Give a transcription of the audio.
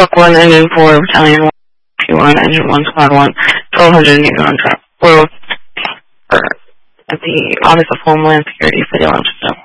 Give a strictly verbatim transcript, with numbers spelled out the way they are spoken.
Book one, Engine four, Battalion one, P one, Engine one, Squad one, twelve hundred Navy on track. We're at the Office of Homeland Security for the launch.